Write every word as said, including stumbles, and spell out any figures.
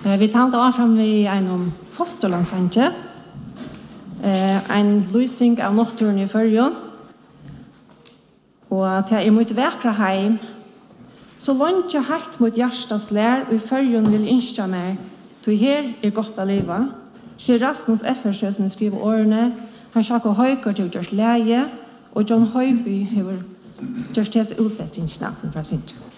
Vi talte av fram ved en om fosterlandsanke, en lysing av naturen i Førjøen, og til er mot vekra heim, så langt jeg helt mot hjertas lær, og i Førjøen vil innskja meg, til her er godt å leve. Til Rasmus Effersjø som skriver årene, han sjakker høyker til Gjørs Leie, og John Høyby har gjort til utsettingsnæsen fra sin.